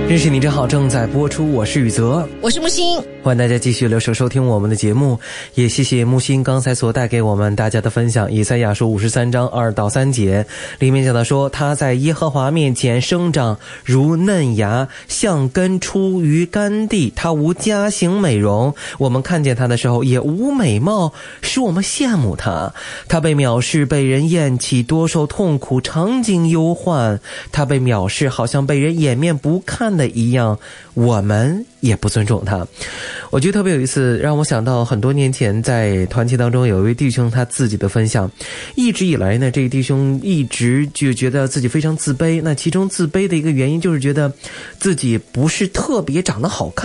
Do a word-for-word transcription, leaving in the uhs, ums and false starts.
认识你真好正在播出，我是宇泽， 我是木星， 欢迎大家继续留守收听我们的节目，也谢谢木星刚才所带给我们大家的分享。以赛亚书五十三章二到三节里面讲到说，他在耶和华面前生长如嫩芽，像根出于干地，他无家型美容，我们看见他的时候也无美貌，使我们羡慕他。他被藐视，被人厌弃，多受痛苦，常经忧患。他被藐视，好像被人掩面不看的一样，我们也不尊重他。我觉得特别有意思，让我想到很多年前在团契当中有一位弟兄他自己的分享。一直以来呢，这个弟兄一直就觉得自己非常自卑，那其中自卑的一个原因就是觉得自己不是特别长得好看，